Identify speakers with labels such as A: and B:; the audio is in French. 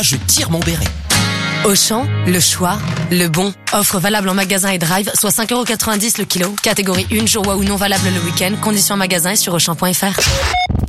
A: Je tire mon béret.
B: Auchan, le choix, le bon. Offre valable en magasin et drive, soit 5,90€ le kilo. Catégorie 1, jour ou non valable le week-end. Conditions en magasin et sur Auchan.fr.